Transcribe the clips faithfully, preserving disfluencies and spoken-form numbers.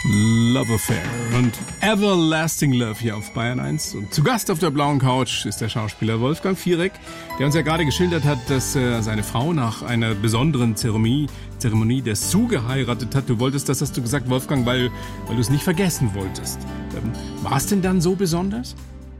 Love Affair und Everlasting Love hier auf Bayern eins. Und zu Gast auf der blauen Couch ist der Schauspieler Wolfgang Fierek, der uns ja gerade geschildert hat, dass äh, seine Frau nach einer besonderen Zeremonie, Zeremonie der Sue geheiratet hat. Du wolltest, das hast du gesagt, Wolfgang, weil, weil du es nicht vergessen wolltest. Ähm, war es denn dann so besonders?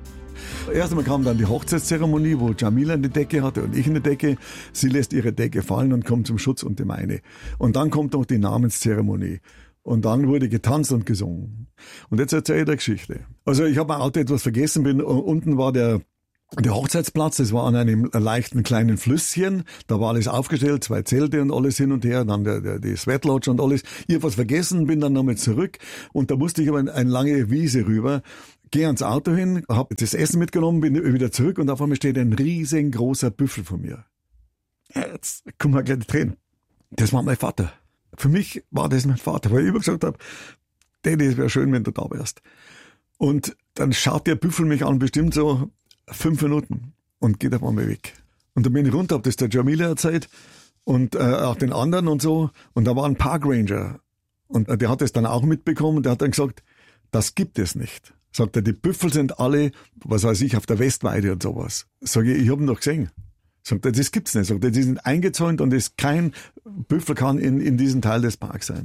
Erst einmal kam dann die Hochzeitszeremonie, wo Jamila eine Decke hatte und ich eine Decke. Sie lässt ihre Decke fallen und kommt zum Schutz unter meine. Und dann kommt noch die Namenszeremonie. Und dann wurde getanzt und gesungen. Und jetzt erzähle ich eine Geschichte. Also ich habe mein Auto etwas vergessen, bin unten war der der Hochzeitsplatz, das war an einem leichten kleinen Flüsschen, da war alles aufgestellt, zwei Zelte und alles hin und her, dann der, der, die Sweat Lodge und alles. Ich habe was vergessen, bin dann nochmal zurück und da musste ich aber eine lange Wiese rüber. Gehe ans Auto hin, habe das Essen mitgenommen, bin wieder zurück und auf einmal steht ein riesengroßer Büffel vor mir. Jetzt kommen wir gleich die Tränen. Das war mein Vater. Für mich war das mein Vater, weil ich immer gesagt habe, Daddy, es wäre schön, wenn du da wärst. Und dann schaut der Büffel mich an, bestimmt so fünf Minuten und geht auf einmal weg. Und dann bin ich runter, hab das der Jamila erzählt und äh, auch den anderen und so. Und da war ein Parkranger und äh, der hat das dann auch mitbekommen und der hat dann gesagt, das gibt es nicht. Sagt er, die Büffel sind alle, was weiß ich, auf der Westweide und sowas. Sag ich, ich hab ihn doch gesehen. Sagt er, das gibt's nicht. Sagt er, die sind eingezäunt und es kein Büffel kann in, in diesem Teil des Parks sein.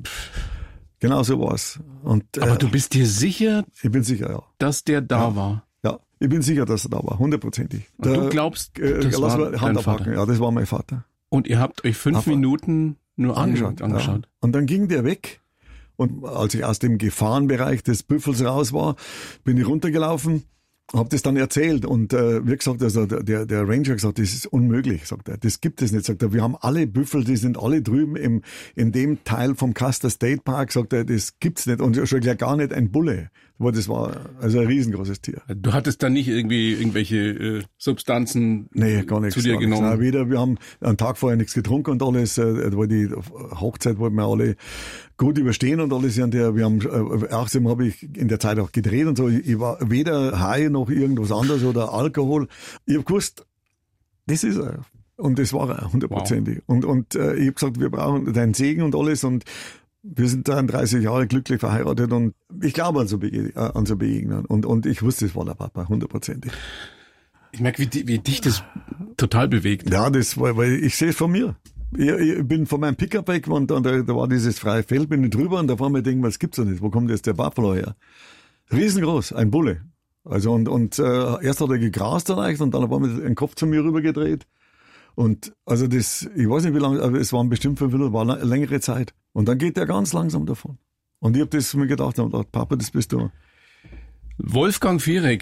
Genau so war's. Und, Aber äh, du bist dir sicher, ich bin sicher, ja. dass der da ja. war? Ja, ich bin sicher, dass er da war, hundertprozentig. Und du glaubst, äh, das lass war mal Hand dein Vater? abhaken. Ja, das war mein Vater. Und ihr habt euch fünf Aber Minuten nur angeschaut. angeschaut. Ja. Und dann ging der weg. Und als ich aus dem Gefahrenbereich des Büffels raus war, bin ich runtergelaufen, habe das dann erzählt und äh, wie gesagt, also der der Ranger gesagt, das ist unmöglich, sagt er, das gibt es nicht, sagt er, wir haben alle Büffel, die sind alle drüben im in dem Teil vom Custer State Park, sagt er, das gibt's nicht und schon gleich gar nicht ein Bulle, aber das war also ein riesengroßes Tier. Du hattest dann nicht irgendwie irgendwelche äh, Substanzen nee, gar nichts, zu dir gar genommen? Nichts. Nein, wieder, wir haben einen Tag vorher nichts getrunken und alles, äh, weil die Hochzeit wollten wir alle gut überstehen und alles. Und der, wir haben, äh, außerdem habe ich in der Zeit auch gedreht und so. Ich, ich war weder high noch irgendwas anderes oder Alkohol. Ich habe gewusst, das ist er. Und das war er, hundertprozentig. Wow. Und, und äh, ich habe gesagt, wir brauchen deinen Segen und alles. Und wir sind dreiunddreißig Jahre glücklich verheiratet und ich glaube an so, Bege- äh, an so Begegnen. Und, und ich wusste, es war der Papa, hundertprozentig. Ich merke, wie, wie dich das total bewegt. Ja, das war, weil ich sehe es von mir. Ich, ich bin von meinem Pickup weg und da, da war dieses freie Feld, bin ich drüber und da war mir denken, was gibt's da nicht? Wo kommt jetzt der Buffalo her? Riesengroß, ein Bulle. Also und, und äh, erst hat er gegrast leicht und dann war mir ein Kopf zu mir rüber gedreht. Und also das, ich weiß nicht wie lange, aber es waren bestimmt fünf Minuten, war eine längere Zeit. Und dann geht der ganz langsam davon. Und ich habe das mir gedacht und gedacht, Papa, das bist du. Wolfgang Fierek,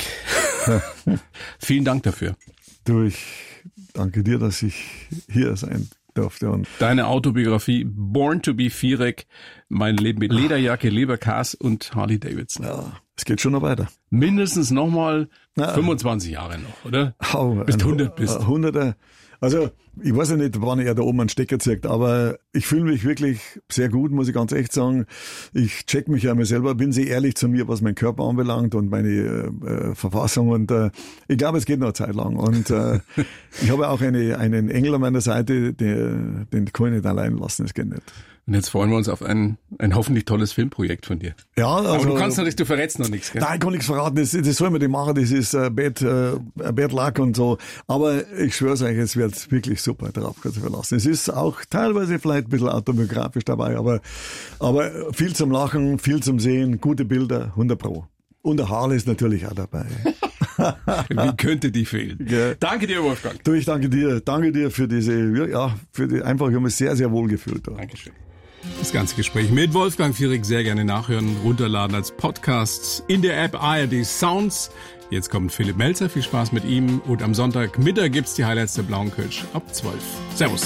vielen Dank dafür. Du, ich danke dir, dass ich hier sein durfte. Und deine Autobiografie Born to be Fierek, mein Leben mit Lederjacke, Leberkas und Harley Davidson. Ja, es geht schon noch weiter. Mindestens nochmal ja. fünfundzwanzig Jahre noch, oder? Oh, bis du hundert bist. Hunderter. Also, ich weiß ja nicht, wann er da oben einen Stecker zieht, aber ich fühle mich wirklich sehr gut, muss ich ganz echt sagen. Ich check mich ja immer selber, bin sehr ehrlich zu mir, was mein Körper anbelangt und meine äh, Verfassung und äh, ich glaube, es geht noch eine Zeit lang. Und äh, ich habe auch eine, einen Engel an meiner Seite, der, den kann ich nicht allein lassen, das geht nicht. Und jetzt freuen wir uns auf ein, ein hoffentlich tolles Filmprojekt von dir. Ja, also, aber du kannst natürlich, du verrätst noch nichts, gell? Nein, ich kann nichts verraten, das, das soll man nicht machen, das ist äh, Bad, äh, Bad Luck und so. Aber ich schwör's euch, es wird wirklich super, darauf kannst du verlassen. Es ist auch teilweise vielleicht ein bisschen autobiografisch dabei, aber, aber viel zum Lachen, viel zum Sehen, gute Bilder, hundert Pro. Und der Harley ist natürlich auch dabei. Wie könnte die fehlen? Ja. Danke dir, Wolfgang. Du, ich danke dir. Danke dir für diese, ja, für die, einfach, ich habe mich sehr, sehr wohl gefühlt. Dankeschön. Das ganze Gespräch mit Wolfgang Fierek sehr gerne nachhören, runterladen als Podcast in der App A R D Sounds. Jetzt kommt Philipp Melzer, viel Spaß mit ihm und am Sonntagmittag gibt's die Highlights der Blauen Couch ab zwölf. Servus.